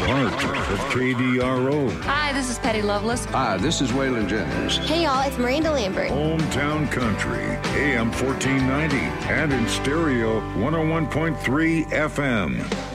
Bart of KDRO. Hi, this is Patty Loveless. Hi, this is Waylon Jennings. Hey, y'all, it's Miranda Lambert. Hometown Country, AM 1490, and in stereo 101.3 FM.